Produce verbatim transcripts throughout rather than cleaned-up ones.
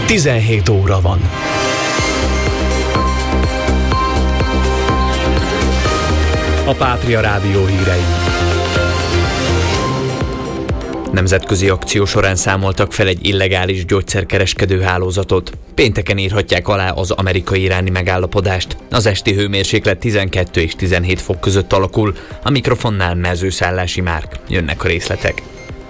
tizenhét óra van. A Pátria Rádió hírei. Nemzetközi akció során számoltak fel egy illegális gyógyszerkereskedő hálózatot. Pénteken írhatják alá az amerikai-iráni megállapodást. Az esti hőmérséklet tizenkettő és tizenhét fok között alakul, a mikrofonnál Mezőszállási Márk. Jönnek a részletek.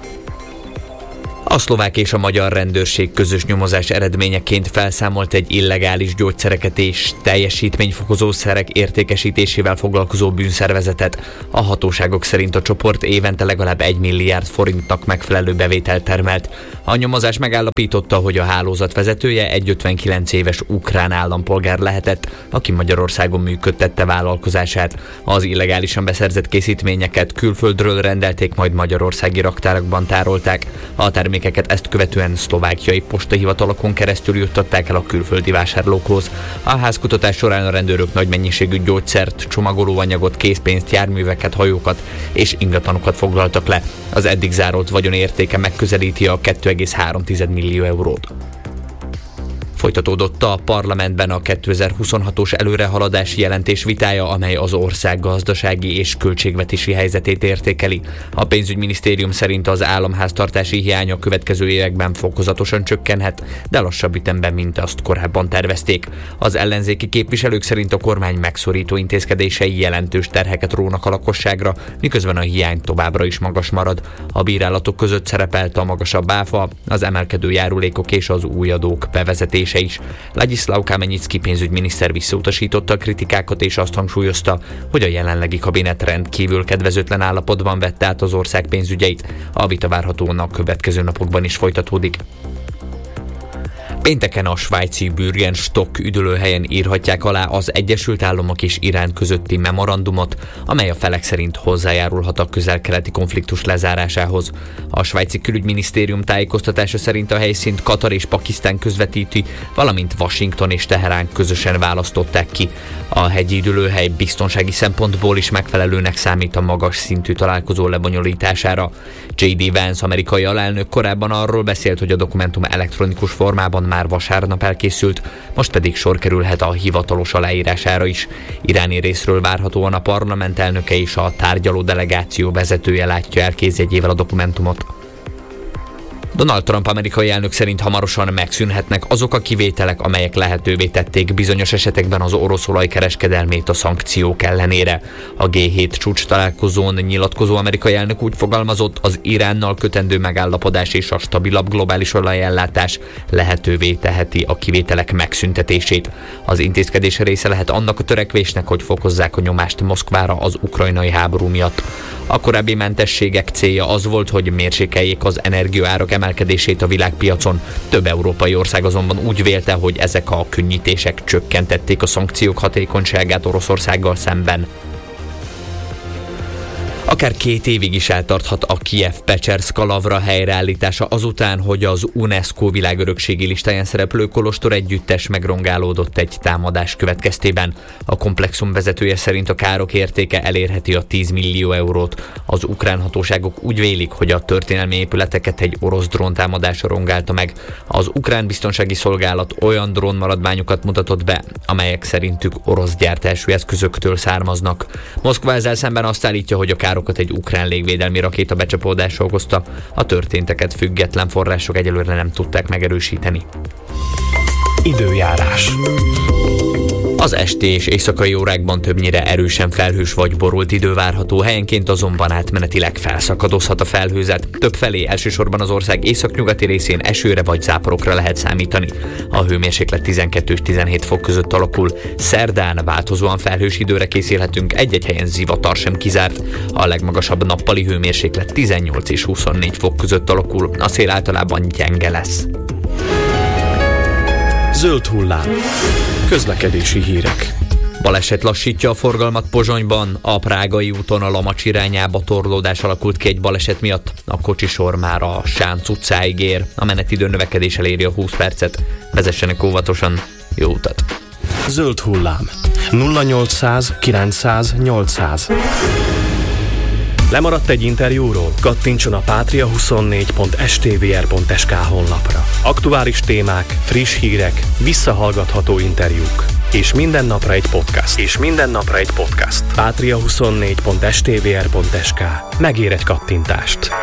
A szlovák és a magyar rendőrség közös nyomozás eredményeként felszámolt egy illegális gyógyszereket és teljesítményfokozó szerek értékesítésével foglalkozó bűnszervezetet. A hatóságok szerint a csoport évente legalább egy milliárd forintnak megfelelő bevételt termelt. A nyomozás megállapította, hogy a hálózat vezetője egy ötvenkilenc éves ukrán állampolgár lehetett, aki Magyarországon működtette vállalkozását. Az illegálisan beszerzett készítményeket külföldről rendelték, majd magyarországi raktárakban tárolták. A termékeket ezt követően szlovákiai postahivatalokon keresztül juttatták el a külföldi vásárlókhoz. A házkutatás során a rendőrök nagy mennyiségű gyógyszert, csomagolóanyagot, készpénzt, járműveket, hajókat és ingatlanokat foglaltak le. Az eddig zárolt vagyon értéke megközelíti a két egész három millió eurót. Folytatódott a parlamentben a kétezer-huszonhatos előrehaladási jelentés vitája, amely az ország gazdasági és költségvetési helyzetét értékeli. A pénzügyminisztérium szerint az államháztartási hiány a következő években fokozatosan csökkenhet, de lassabb ütemben, mint azt korábban tervezték. Az ellenzéki képviselők szerint a kormány megszorító intézkedései jelentős terheket rónak a lakosságra, miközben a hiány továbbra is magas marad. A bírálatok között szerepelt a magasabb áfa, az emelkedő járulékok és az új adók bevezetése is. Ladislav Kamenicki pénzügyminiszter visszautasította a kritikákat és azt hangsúlyozta, hogy a jelenlegi kabinet rendkívül kedvezőtlen állapotban vette át az ország pénzügyeit. A vita várhatóan a következő napokban is folytatódik. Pénteken a svájci Bürgenstock üdülőhelyen írhatják alá az Egyesült Államok és Irán közötti memorandumot, amely a felek szerint hozzájárulhat a közel-keleti konfliktus lezárásához. A svájci külügyminisztérium tájékoztatása szerint a helyszínt Katar és Pakisztán közvetíti, valamint Washington és Teherán közösen választották ki. A hegyi üdülőhely biztonsági szempontból is megfelelőnek számít a magas szintű találkozó lebonyolítására. jé dé Vance amerikai alelnök korábban arról beszélt, hogy a dokumentum elektronikus formában már vasárnap elkészült, most pedig sor kerülhet a hivatalos aláírására is. Iráni részről várhatóan a parlament elnöke és a tárgyaló delegáció vezetője látja el kézjegyével a dokumentumot. Donald Trump amerikai elnök szerint hamarosan megszűnhetnek azok a kivételek, amelyek lehetővé tették bizonyos esetekben az orosz olajkereskedelmét a szankciók ellenére. A gé hét csúcs találkozón nyilatkozó amerikai elnök úgy fogalmazott, az Iránnal kötendő megállapodás és a stabilabb globális olajellátás lehetővé teheti a kivételek megszüntetését. Az intézkedés része lehet annak a törekvésnek, hogy fokozzák a nyomást Moszkvára az ukrajnai háború miatt. A korábbi mentességek célja az volt, hogy mérsékeljék az energiaárak emelkedését a világpiacon. Több európai ország azonban úgy vélte, hogy ezek a könnyítések csökkentették a szankciók hatékonyságát Oroszországgal szemben. Akár két évig is eltarthat a Kijev-Pecherszka lavra helyreállítása azután, hogy az UNESCO világörökségi listáján szereplő kolostor együttes megrongálódott egy támadás következtében. A komplexum vezetője szerint a károk értéke elérheti a tíz millió eurót. Az ukrán hatóságok úgy vélik, hogy a történelmi épületeket egy orosz dróntámadása rongálta meg. Az ukrán biztonsági szolgálat olyan drónmaradványokat mutatott be, amelyek szerintük orosz gyártású eszközöktől származnak. Moszkva ezzel szemben azt állítja, hogy a károk egy ukrán légvédelmi rakéta becsapódása okozta. A történteket független források egyelőre nem tudták megerősíteni. Időjárás. Az esti és éjszakai órákban többnyire erősen felhős vagy borult idő várható, helyenként azonban átmenetileg felszakadozhat a felhőzet. Többfelé, elsősorban az ország északnyugati részén esőre vagy záporokra lehet számítani. A hőmérséklet tizenkettő és tizenhét fok között alakul. Szerdán változóan felhős időre készülhetünk, egy-egy helyen zivatar sem kizárt. A legmagasabb nappali hőmérséklet tizennyolc és huszonnégy fok között alakul, a szél általában gyenge lesz. Zöld hullám. Közlekedési hírek. Baleset lassítja a forgalmat Pozsonyban, a Prágai úton a Lamacs irányába torlódás alakult ki egy baleset miatt. A kocsisor már a Sánc utcáig ér, a menetidő növekedés eléri a húsz percet. Vezessenek óvatosan, jó utat! Zöld hullám. nulla nyolcszáz kilencszáz nyolcszáz. Lemaradt egy interjúról? Kattintson a patria huszonnégy pont s t v r pont s k honlapra. Aktuális témák, friss hírek, visszahallgatható interjúk. És minden napra egy podcast. És minden napra egy podcast. patria huszonnégy pont s t v r pont s k. Megér egy kattintást.